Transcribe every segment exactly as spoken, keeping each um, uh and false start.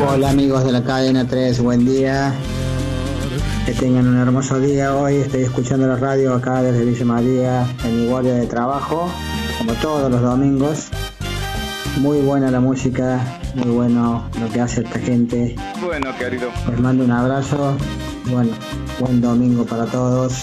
Hola amigos de la cadena tres, buen día. Que tengan un hermoso día hoy. Estoy escuchando la radio acá desde Villa María en mi guardia de trabajo, como todos los domingos. Muy buena la música, muy bueno lo que hace esta gente. Bueno, querido. Les mando un abrazo. Bueno, buen domingo para todos.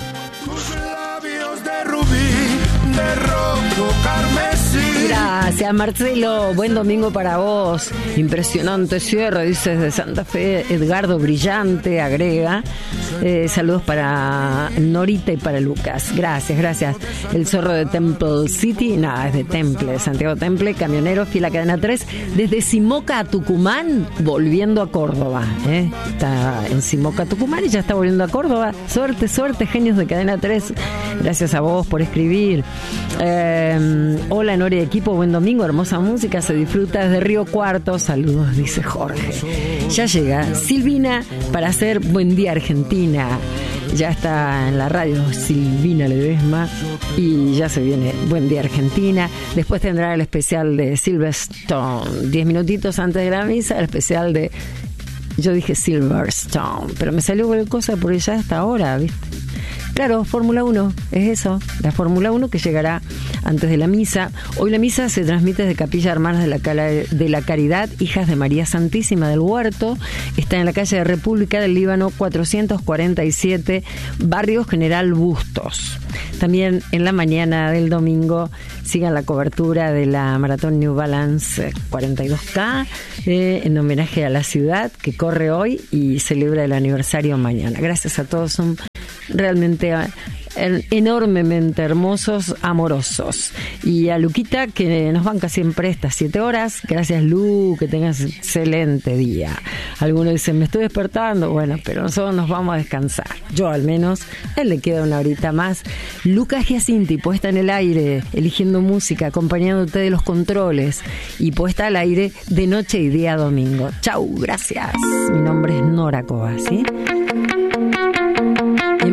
Gracias, Marcelo. Buen domingo para vos. Impresionante cierre, dices, de Santa Fe. Edgardo, brillante, agrega. Eh, saludos para Norita y para Lucas. Gracias, gracias. El zorro de Temple City. Nada, es de Temple, Santiago Temple. Camionero, fila cadena tres. Desde Simoca a Tucumán, volviendo a Córdoba. ¿eh? Está en Simoca, Tucumán y ya está volviendo a Córdoba. Suerte, suerte, genios de cadena tres. Gracias a vos por escribir. Eh, hola, Nori, equipo, buen domingo, hermosa música, se disfruta desde Río Cuarto. Saludos, dice Jorge. Ya llega Silvina para hacer Buen Día Argentina. Ya está en la radio Silvina Ledesma y ya se viene Buen Día Argentina. Después tendrá el especial de Silverstone, diez minutitos antes de la misa, el especial de... Yo dije Silverstone, pero me salió cualquier cosa porque ya hasta ahora, ¿viste? Claro, Fórmula uno, es eso, la Fórmula uno que llegará antes de la misa. Hoy la misa se transmite desde Capilla Hermanas de la, Cala, de la Caridad, Hijas de María Santísima del Huerto. Está en la calle de República del Líbano cuatrocientos cuarenta y siete, Barrio General Bustos. También en la mañana del domingo sigan la cobertura de la Maratón New Balance cuarenta y dos K eh, en homenaje a la ciudad que corre hoy y celebra el aniversario mañana. Gracias a todos, son realmente enormemente hermosos, amorosos. Y a Luquita, que nos banca siempre estas siete horas. Gracias, Lu, que tengas excelente día. Algunos dicen, me estoy despertando. Bueno, pero nosotros nos vamos a descansar. Yo al menos, a él le queda una horita más. Lucas Giacinti, puesta en el aire, eligiendo música, acompañándote de los controles y puesta al aire de noche y día domingo. Chau, gracias. Mi nombre es Nora Cova, ¿sí?